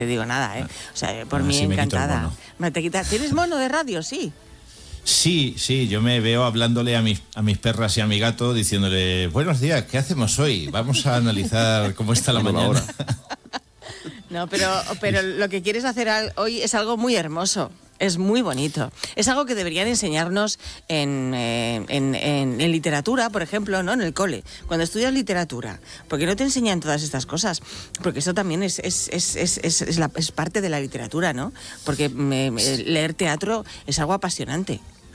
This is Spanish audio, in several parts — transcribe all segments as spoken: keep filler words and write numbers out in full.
te digo nada, ¿eh? O sea, por no, mí sí me quito el encantada. mono. Me te quita- ¿Tienes mono de radio? Sí. Sí, sí, yo me veo hablándole a mis, a mis perras y a mi gato, diciéndole, buenos días, ¿qué hacemos hoy? Vamos a analizar cómo está la mañana. hora. No, pero, pero lo que quieres hacer al- hoy es algo muy hermoso. Es muy bonito. Es algo que deberían enseñarnos en, eh, en, en- en literatura, por ejemplo, ¿no? En el cole. Cuando estudias literatura. ¿Por qué no te enseñan todas estas cosas? Porque eso también es, es, es, es, es, es la- es parte de la literatura, ¿no? Porque me- me- leer teatro es algo apasionante.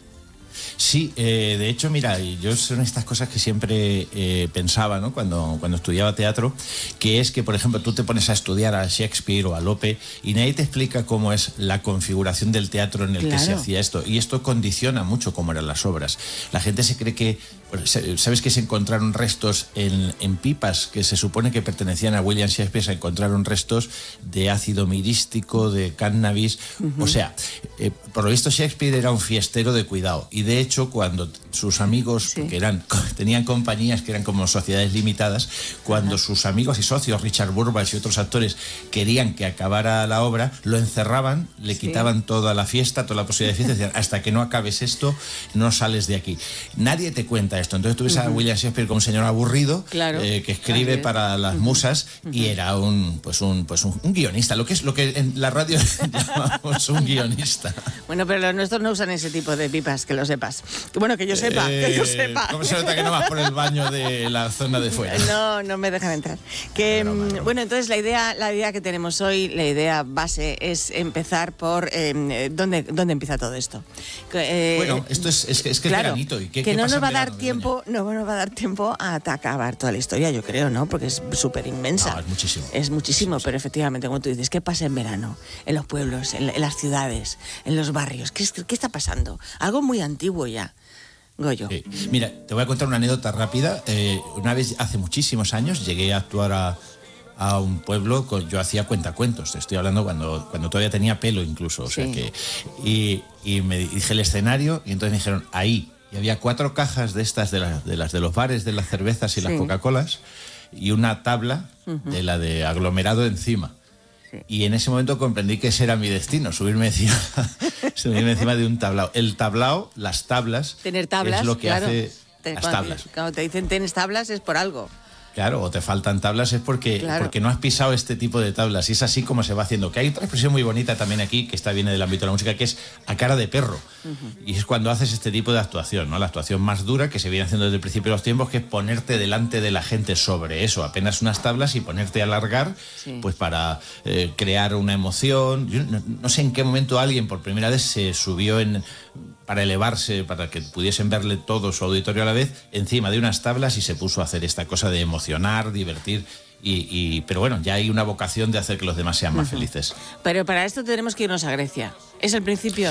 Sí, eh, de hecho, mira, y yo son estas cosas que siempre eh, pensaba, ¿no? Cuando, cuando estudiaba teatro, que es que, por ejemplo, tú te pones a estudiar a Shakespeare o a Lope y nadie te explica cómo es la configuración del teatro en el que Claro. se hacía esto. Y esto condiciona mucho cómo eran las obras. La gente se cree que, pues, se- ¿sabes que se encontraron restos en, en pipas que se supone que pertenecían a William Shakespeare? Se encontraron restos de ácido mirístico, de cannabis. O sea, eh, por lo visto Shakespeare era un fiestero de cuidado. Y de hecho, cuando sus amigos, Sí. que eran, tenían compañías que eran como sociedades limitadas, cuando sus amigos y socios, Richard Burbage y otros actores, querían que acabara la obra, lo encerraban, le Sí. quitaban toda la fiesta, toda la posibilidad de fiesta, y decían, hasta que no acabes esto, no sales de aquí. Nadie te cuenta esto. Entonces tú ves a William Shakespeare como un señor aburrido, Claro. eh, que escribe Así es. para las musas, y era un pues un pues un, un guionista, lo que es lo que en la radio llamamos un guionista. Bueno, pero los nuestros no usan ese tipo de pipas, que lo sepas. Que Bueno, que yo sepa, que yo Eh, sepa. ¿Cómo se nota que no vas por el baño de la zona de fuera? No, no me dejan entrar. Que, Broma, mm, broma. bueno, entonces la idea, la idea que tenemos hoy, la idea base es empezar por eh, ¿dónde, dónde empieza todo esto. Que, eh, Bueno, esto es, es que es, que es claro, veranito. ¿Y qué, que qué no pasa nos en va a dar verano, tiempo, no nos va a dar tiempo a acabar toda la historia, yo creo, ¿no? Porque es súper inmensa. No, es muchísimo. Es muchísimo, Sí, sí. pero efectivamente, como tú dices, ¿qué pasa en verano? En los pueblos, en, en las ciudades, en los barrios. ¿Qué, es- qué está pasando? Algo muy antiguo ya. Goyo. Sí. Mira, te voy a contar una anécdota rápida. Eh, una vez, hace muchísimos años, llegué a actuar a, a un pueblo, con, yo hacía cuentacuentos, te estoy hablando cuando, cuando todavía tenía pelo incluso, o sea Sí. que... Y, y me dije el escenario y entonces me dijeron, ahí. Y había cuatro cajas de estas, de, la- de las de los bares, de las cervezas y las Sí. Coca-Colas, y una tabla de la de aglomerado encima. Sí. Y en ese momento comprendí que ese era mi destino, subirme encima, subirme encima de un tablao. El tablao, las tablas, Tener tablas, es lo que claro. hace Te- las cuando, tablas. Cuando te dicen tienes tablas es por algo. Claro, o te faltan tablas es porque, Claro. porque no has pisado este tipo de tablas. Y es así como se va haciendo. Que hay otra expresión muy bonita también aquí, que esta viene del ámbito de la música, que es a cara de perro. Y es cuando haces este tipo de actuación, ¿no? La actuación más dura que se viene haciendo desde el principio de los tiempos, que es ponerte delante de la gente sobre eso, apenas unas tablas, y ponerte a alargar, Sí. pues para eh, crear una emoción. Yo no, no sé en qué momento alguien por primera vez se subió en... para elevarse, para que pudiesen verle todo su auditorio a la vez, encima de unas tablas, y se puso a hacer esta cosa de emocionar, divertir, y, y pero bueno, ya hay una vocación de hacer que los demás sean más felices. Pero para esto tenemos que irnos a Grecia. ¿Es el principio?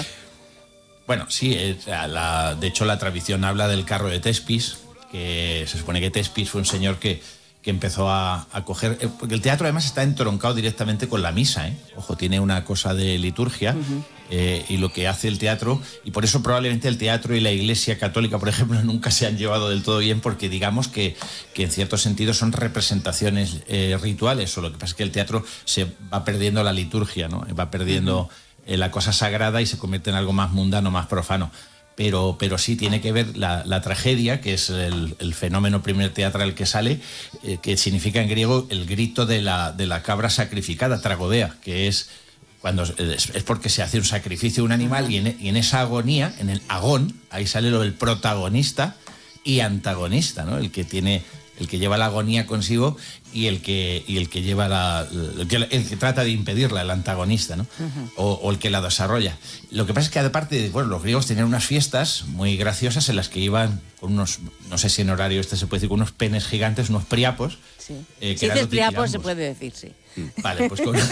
Bueno, sí, eh, la- de hecho la tradición habla del carro de Tespis, que se supone que Tespis fue un señor que, que empezó a, a coger... eh, porque el teatro además está entroncado directamente con la misa, ¿eh? Ojo, tiene una cosa de liturgia, eh, y lo que hace el teatro, y por eso probablemente el teatro y la Iglesia Católica, por ejemplo, nunca se han llevado del todo bien, porque digamos que, que en cierto sentido son representaciones eh, rituales, o lo que pasa es que el teatro se va perdiendo la liturgia, ¿no? Va perdiendo eh, la cosa sagrada y se convierte en algo más mundano, más profano. Pero, pero sí tiene que ver la, la tragedia, que es el, el fenómeno primer teatral que sale, eh, que significa en griego el grito de la, de la cabra sacrificada, tragodea, que es cuando es, es porque se hace un sacrificio de un animal, y en, y en esa agonía, en el agón, ahí sale lo del protagonista y antagonista, ¿no? El que tiene, el que lleva la agonía consigo y el que, y el que lleva la, el que, el que trata de impedirla, el antagonista, ¿no? Uh-huh. o, o el que la desarrolla. Lo que pasa es que aparte, bueno, los griegos tenían unas fiestas muy graciosas en las que iban con unos, no sé si en horario este se puede decir, con unos penes gigantes, unos priapos. Sí. Eh, que si eran dices priapos los se puede decir, sí. Vale, pues con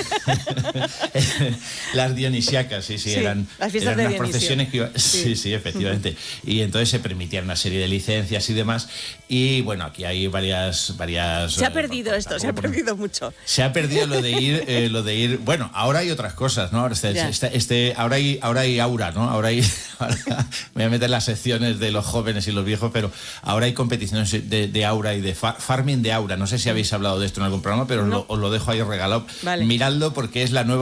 las dionisíacas, sí, sí, Sí, eran, las fiestas eran de unas Dionisio. procesiones que iban, Sí. sí, sí, efectivamente. Y entonces se permitían una serie de licencias y demás. Y bueno, aquí hay varias, varias. Se ha eh, perdido bueno, esto, se ha tampoco- perdido mucho. Se ha perdido lo de ir, eh, lo de ir. Bueno, ahora hay otras cosas, ¿no? Ahora, este, Ya. este, este- ahora hay, ahora hay aura, ¿no? Ahora hay, ahora me voy a meter en las secciones de los jóvenes y los viejos, pero ahora hay competiciones de, de aura y de far, farming de aura. No sé si habéis hablado de esto en algún programa, pero no. os, lo, os lo dejo ahí regalado. Vale. Miradlo porque es la nueva